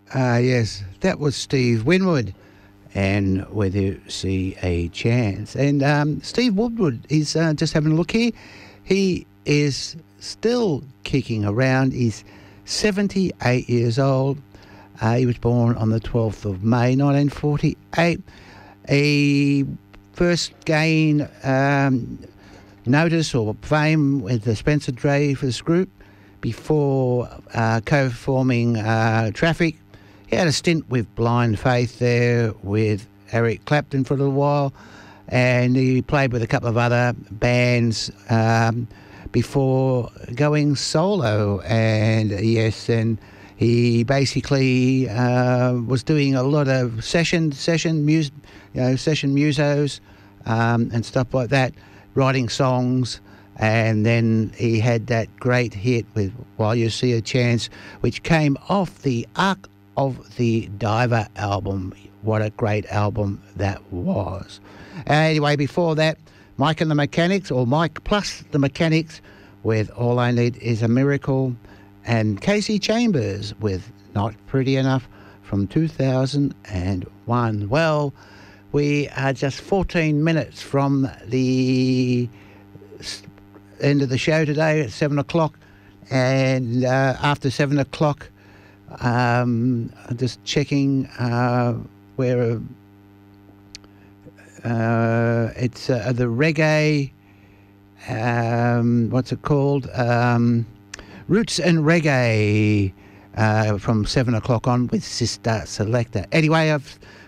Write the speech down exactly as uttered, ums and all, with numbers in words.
Uh, yes, that was Steve Winwood, and Whether You See a Chance. And um, Steve Winwood is uh, just having a look here. He is still kicking around. He's seventy-eight years old. Uh, he was born on the twelfth of May nineteen forty-eight. He first gained um, notice or fame with the Spencer Dreyfus Group before uh, co-forming uh, Traffic. He had a stint with Blind Faith there with Eric Clapton for a little while, and he played with a couple of other bands um, before going solo. And yes, and he basically uh, was doing a lot of session session mus- you know, session musos um, and stuff like that, writing songs. And then he had that great hit with While You See a Chance, which came off the Ark of the Diver album. What a great album that was. Anyway, before that, Mike and the Mechanics, or Mike plus the Mechanics, with All I Need Is a Miracle, and Casey Chambers with Not Pretty Enough from two thousand one. Well, we are just fourteen minutes from the end of the show today at seven o'clock, and uh, after seven o'clock, um, I'm just checking uh, where uh, it's uh, the reggae, um, what's it called? Um, Roots and Reggae uh, from seven o'clock on with Sister Selector. Anyway, I've